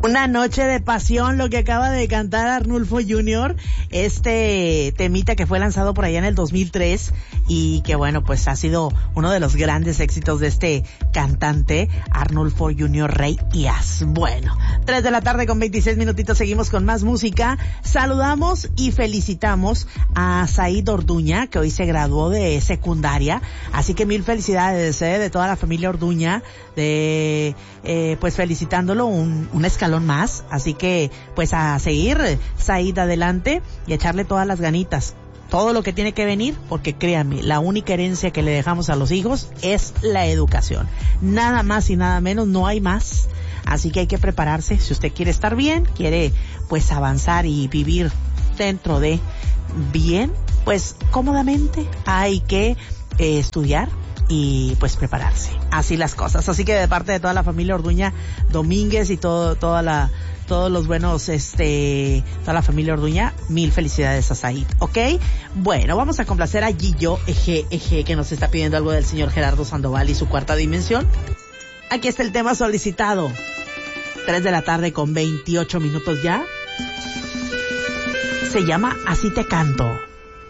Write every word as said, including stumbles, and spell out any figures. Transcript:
Una noche de pasión, lo que acaba de cantar Arnulfo junior, este temita que fue lanzado por allá en el dos mil tres y que bueno, pues ha sido uno de los grandes éxitos de este cantante, Arnulfo junior Rey Díaz. Bueno, tres de la tarde con veintiséis minutitos, seguimos con más música. Saludamos y felicitamos a Said Orduña, que hoy se graduó de secundaria, así que mil felicidades, ¿eh? De toda la familia Orduña, de eh, pues felicitándolo un, un escalón más, así que pues a seguir, Said, adelante y echarle todas las ganitas, todo lo que tiene que venir, porque créanme, la única herencia que le dejamos a los hijos es la educación, nada más y nada menos, no hay más, así que hay que prepararse, si usted quiere estar bien, quiere pues avanzar y vivir dentro de bien, pues cómodamente hay que eh, estudiar y pues prepararse, así las cosas. Así que de parte de toda la familia Orduña Domínguez y todo, toda la, todos los buenos, este, toda la familia Orduña, mil felicidades a Said, ¿ok? Bueno, vamos a complacer a Gillo Eje Eje, que nos está pidiendo algo del señor Gerardo Sandoval y su cuarta dimensión. Aquí está el tema solicitado. Tres de la tarde con veintiocho minutos ya. Se llama Así te canto.